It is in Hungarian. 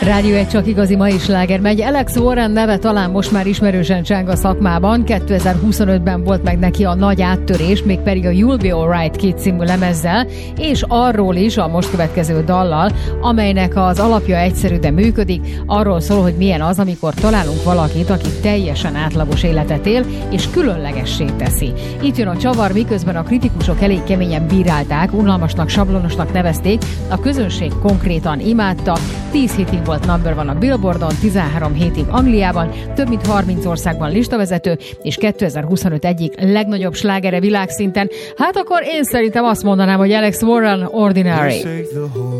Rádió egy csak igazi mai sláger megy. Alex Warren neve talán most már ismerősen cseng a szakmában. 2025-ben volt meg neki a nagy áttörés, mégpedig a You'll Be Alright Kid című lemezzel, és arról is a most következő dallal, amelynek az alapja egyszerű, de működik. Arról szól, hogy milyen az, amikor találunk valakit, aki teljesen átlagos életet él, és különlegessé teszi. Itt jön a csavar, miközben a kritikusok elég keményen bírálták, unalmasnak, sablonosnak nevezték, a közönség konkrétan imádta. 10 hétig volt number one a Billboardon, 13 hétig Angliában, több mint 30 országban listavezető, és 2025 egyik legnagyobb slágere világszinten. Hát akkor én szerintem azt mondanám, hogy Alex Warren Ordinary.